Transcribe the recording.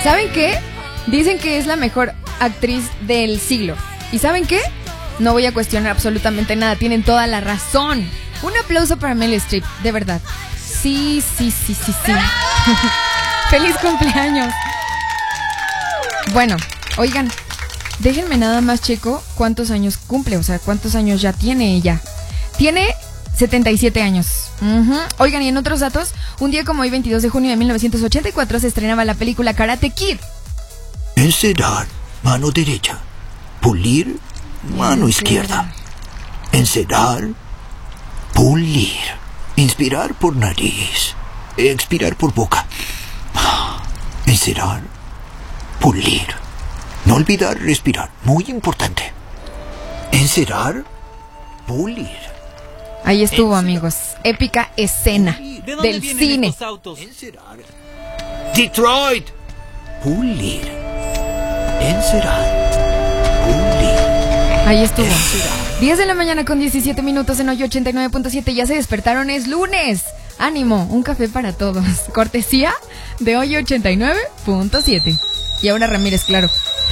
¿Saben qué? Dicen que es la mejor actriz del siglo. ¿Y saben qué? No voy a cuestionar absolutamente nada. Tienen toda la razón. Un aplauso para Meryl Streep, de verdad. Sí. ¡Feliz cumpleaños! Bueno, oigan, déjenme nada más checo cuántos años cumple, o sea, cuántos años ya tiene ella. Tiene 77 años. Oigan, y en otros datos, un día como hoy, 22 de junio de 1984, se estrenaba la película Karate Kid. Encerar, mano derecha. Pulir, mano izquierda. Encerar, pulir. Inspirar por nariz. Expirar por boca. Encerar, pulir. No olvidar respirar, muy importante. Encerar, pulir. Ahí estuvo, amigos. Épica escena del cine. Encerar. Detroit. Pulir. Encerar. Pulir. Ahí estuvo. 10 de la mañana con 17 minutos en hoy 89.7. Ya se despertaron, es lunes. Ánimo, un café para todos. Cortesía de hoy 89.7. Y ahora Ramírez, claro.